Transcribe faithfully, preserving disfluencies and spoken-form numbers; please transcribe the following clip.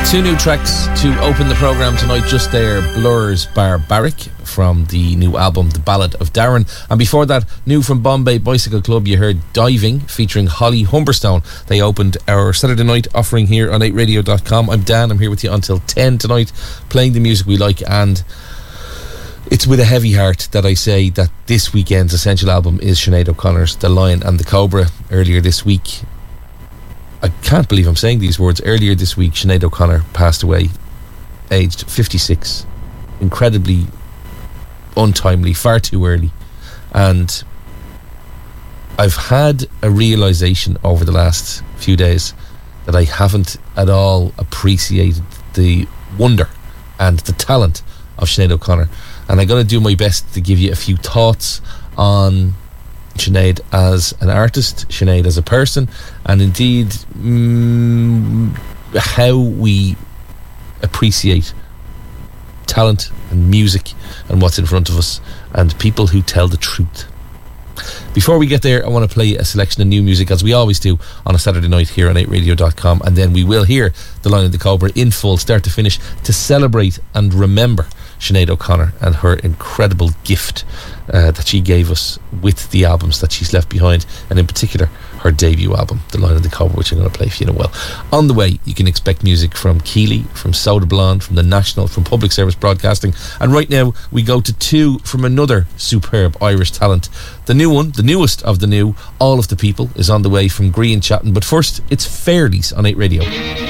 Two new tracks to open the programme tonight. Just there, Blur's Barbaric from the new album The Ballad of Darren, and before that, new from Bombay Bicycle Club, you heard Diving featuring Holly Humberstone. They opened our Saturday night offering here on eight radio dot com. I'm Dan, I'm here with you until ten tonight, playing the music we like, and it's with a heavy heart that I say that this weekend's essential album is Sinead O'Connor's The Lion and the Cobra. Earlier this week, I can't believe I'm saying these words, earlier this week Sinead O'Connor passed away, aged fifty-six. Incredibly untimely, far too early. And I've had a realisation over the last few days that I haven't at all appreciated the wonder and the talent of Sinead O'Connor, and I'm going to do my best to give you a few thoughts on Sinead as an artist, Sinead as a person, and indeed mm, how we appreciate talent and music and what's in front of us and people who tell the truth. Before we get there, I want to play a selection of new music, as we always do on a Saturday night here on eight radio dot com, and then we will hear The Lion and the Cobra in full, start to finish, to celebrate and remember Sinead O'Connor and her incredible gift uh, that she gave us with the albums that she's left behind, and in particular her debut album, The Lion and the Cobra, which I'm going to play for you in a while. On the way, you can expect music from Keeley, from Soda Blonde, from The National, from Public Service Broadcasting, and right now we go to two from another superb Irish talent. The new one, the newest of the new, All of the People, is on the way from Green Chatton, but first it's Fairlies on eight Radio.